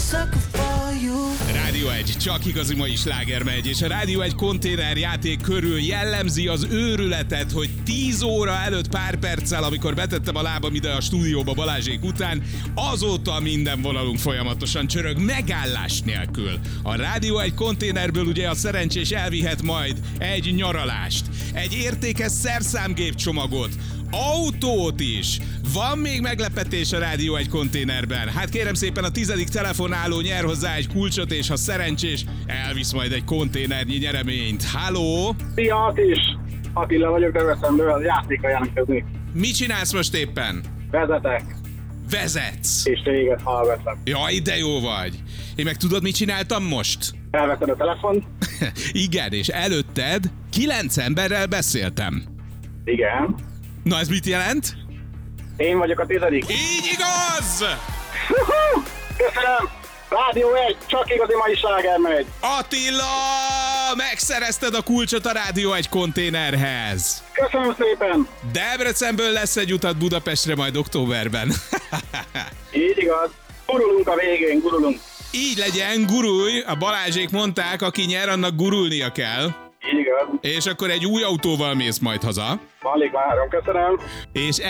Rádió 1, csak igazi mai sláger megy, és a Rádió 1 konténerjáték körül jellemzi az őrületet, hogy 10 óra előtt pár perccel, amikor betettem a lábam ide a stúdióba Balázsék után, azóta minden vonalunk folyamatosan csörög, megállás nélkül. A Rádió 1 konténerből ugye a szerencsés elvihet majd egy nyaralást, egy értékes szerszámgép csomagot, autót is. Van még meglepetés a Rádió 1 konténerben. Hát kérem szépen, a 10. telefonáló nyer hozzá egy kulcsot, és ha szerencsés, elvisz majd egy konténernyi nyereményt. Halló! Szia, Attila vagyok, Debrecenből, játékra jelentkezni. Mit csinálsz most éppen? Vezetek, Vezetsz. és téged hallgatlak. Jaj, de jó vagy. Én meg tudod, mit csináltam most? Elveszed a telefont? Igen, és előtted 9 emberrel beszéltem. Igen. Na, ez mit jelent? Én vagyok a 10. Így igaz! Köszönöm! Rádió 1, csak igazi mai sláger megy. Attila, megszerezted a kulcsot a Rádió 1 konténerhez. Köszönöm szépen! Debrecenből lesz egy utat Budapestre majd októberben. Így igaz. Gurulunk a végén, gurulunk. Így legyen, gurulj! A Balázsék mondták, aki nyer, annak gurulnia kell. Így igaz. És akkor egy új autóval mész majd haza. Alig várom, köszönöm. És